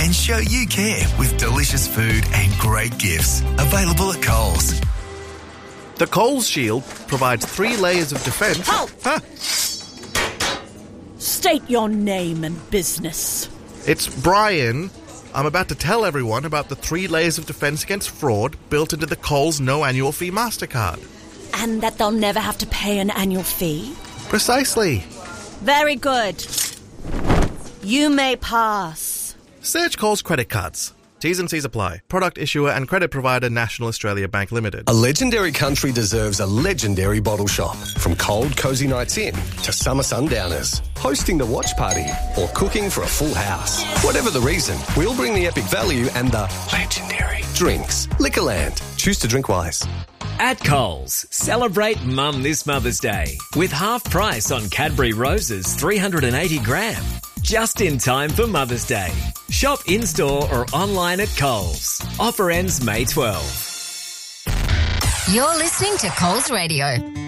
and show you care with delicious food and great gifts. Available at Coles. The Coles Shield provides 3 layers of defence. Halt! Huh? State your name and business. It's Brian. I'm about to tell everyone about the 3 layers of defence against fraud built into the Coles no annual fee MasterCard. And that they'll never have to pay an annual fee? Precisely. Very good. You may pass. Search Coles credit cards. T's and C's apply. Product issuer and credit provider National Australia Bank Limited. A legendary country deserves a legendary bottle shop. From cold, cosy nights in to summer sundowners, hosting the watch party or cooking for a full house. Whatever the reason, we'll bring the epic value and the legendary drinks. Liquorland. Choose to drink wise. At Coles, celebrate Mum this Mother's Day with half price on Cadbury Roses 380 gram. Just in time for Mother's Day. Shop in-store or online at Coles. Offer ends May 12. You're listening to Coles Radio.